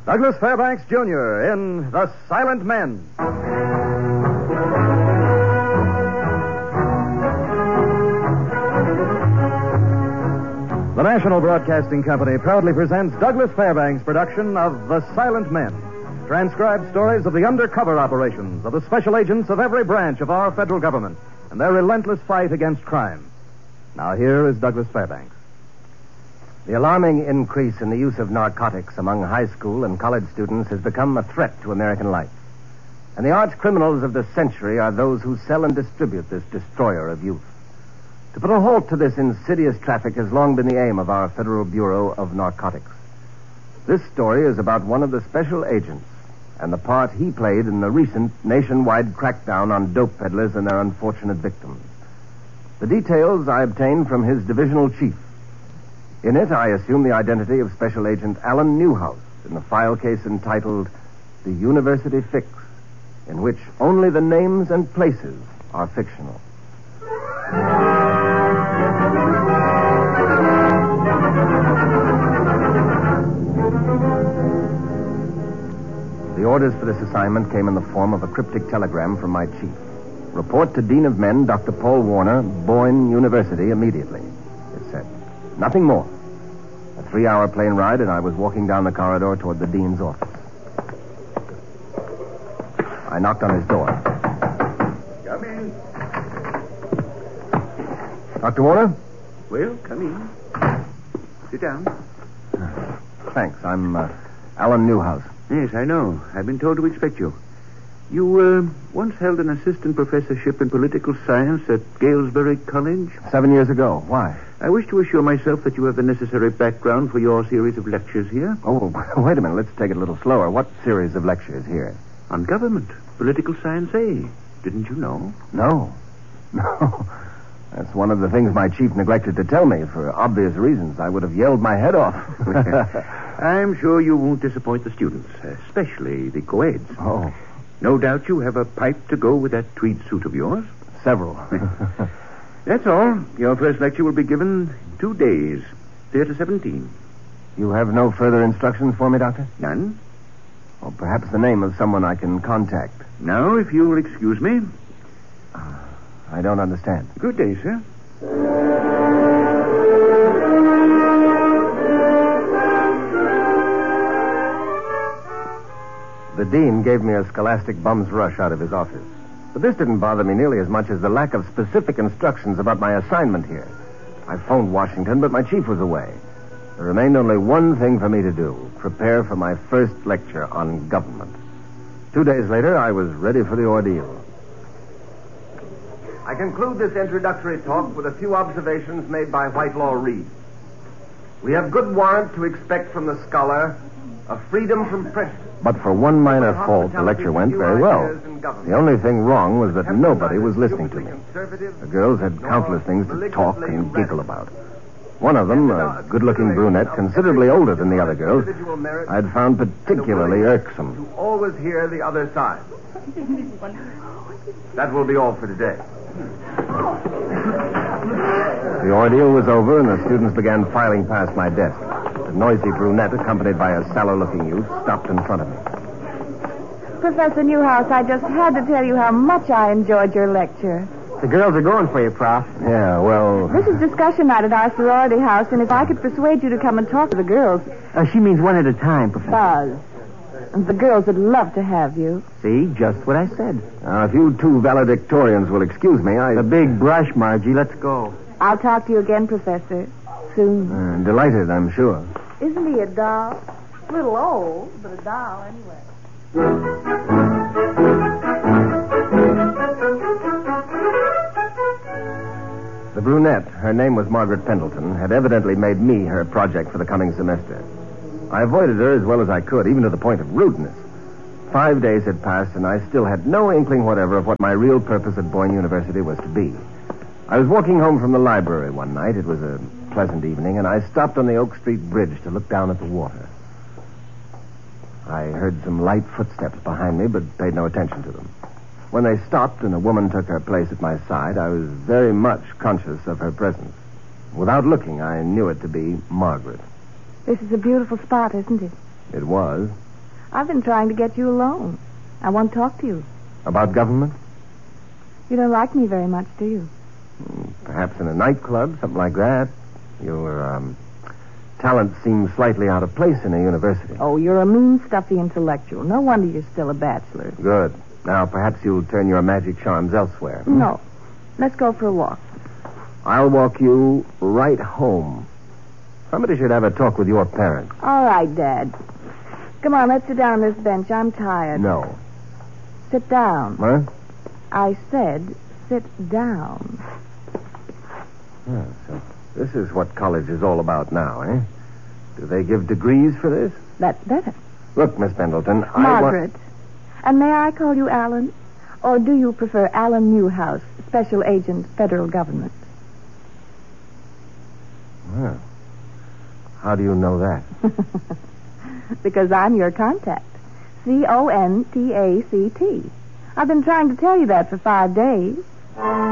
Douglas Fairbanks, Jr. in The Silent Men. The National Broadcasting Company proudly presents Douglas Fairbanks' production of The Silent Men. Transcribed stories of the undercover operations of the special agents of every branch of our federal government and their relentless fight against crime. Now here is Douglas Fairbanks. The alarming increase in the use of narcotics among high school and college students has become a threat to American life. And the arch criminals of the century are those who sell and distribute this destroyer of youth. To put a halt to this insidious traffic has long been the aim of our Federal Bureau of Narcotics. This story is about one of the special agents and the part he played in the recent nationwide crackdown on dope peddlers and their unfortunate victims. The details I obtained from his divisional chief. In it, I assume the identity of Special Agent Alan Newhouse in the file case entitled The University Fix, in which only the names and places are fictional. The orders for this assignment came in the form of a cryptic telegram from my chief. Report to Dean of Men, Dr. Paul Warner, Boyne University, immediately, it said. Nothing more. A 3-hour plane ride, and I was walking down the corridor toward the dean's office. I knocked on his door. Come in. Dr. Warner? Well, come in. Sit down. Thanks. I'm Alan Newhouse. Yes, I know. I've been told to expect you. You once held an assistant professorship in political science at Galesbury College? 7 years ago. Why? I wish to assure myself that you have the necessary background for your series of lectures here. Oh, wait a minute. Let's take it a little slower. What series of lectures here? On government. Political science A. Didn't you know? No. That's one of the things my chief neglected to tell me for obvious reasons. I would have yelled my head off. I'm sure you won't disappoint the students, especially the co-eds. Oh. No doubt you have a pipe to go with that tweed suit of yours. Several. That's all. Your first lecture will be given 2 days, Theater 17. You have no further instructions for me, Doctor? None? Or perhaps the name of someone I can contact. Now, if you'll excuse me. I don't understand. Good day, sir. The dean gave me a scholastic bum's rush out of his office. But this didn't bother me nearly as much as the lack of specific instructions about my assignment here. I phoned Washington, but my chief was away. There remained only one thing for me to do, prepare for my first lecture on government. 2 days later, I was ready for the ordeal. I conclude this introductory talk with a few observations made by Whitelaw Reid. We have good warrant to expect from the scholar a freedom from prejudice. But for one minor fault, the lecture went very well. The only thing wrong was that nobody was listening to me. The girls had countless things to talk and giggle about. One of them, a good-looking brunette, considerably older than the other girls, I'd found particularly irksome. To always hear the other side. That will be all for today. The ordeal was over, and the students began filing past my desk. The noisy brunette, accompanied by a sallow-looking youth, stopped in front of me. Professor Newhouse, I just had to tell you how much I enjoyed your lecture. The girls are going for you, Prof. Yeah, well... This is discussion night at our sorority house, and if I could persuade you to come and talk to the girls... She means one at a time, Professor. Buzz. The girls would love to have you. See, just what I said. Now, if you two valedictorians will excuse me, The big brush, Margie. Let's go. I'll talk to you again, Professor. Soon. Delighted, I'm sure. Isn't he a doll? A little old, but a doll anyway. The brunette, her name was Margaret Pendleton, had evidently made me her project for the coming semester. I avoided her as well as I could, even to the point of rudeness. 5 days had passed, and I still had no inkling whatever of what my real purpose at Boyne University was to be. I was walking home from the library one night. It was a pleasant evening, and I stopped on the Oak Street Bridge to look down at the water. I heard some light footsteps behind me, but paid no attention to them. When they stopped and a woman took her place at my side, I was very much conscious of her presence. Without looking, I knew it to be Margaret. This is a beautiful spot, isn't it? It was. I've been trying to get you alone. I want to talk to you. About government? You don't like me very much, do you? Perhaps in a nightclub, something like that. Your talent seems slightly out of place in a university. Oh, you're a mean, stuffy intellectual. No wonder you're still a bachelor. Good. Now, perhaps you'll turn your magic charms elsewhere. No. Let's go for a walk. I'll walk you right home. Somebody should have a talk with your parents. All right, Dad. Come on, let's sit down on this bench. I'm tired. No. Sit down. What? I said sit down. Oh, so this is what college is all about now, eh? Do they give degrees for this? That's better. Look, Miss Pendleton, Margaret. And may I call you Alan? Or do you prefer Alan Newhouse, Special Agent, Federal Government? Well, how do you know that? Because I'm your contact. CONTACT. I've been trying to tell you that for 5 days.